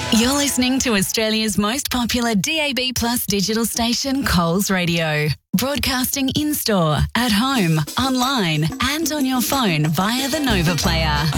You're listening to Australia's most popular DAB+ digital station, Coles Radio. Broadcasting in-store, at home, online and on your phone via the Nova Player.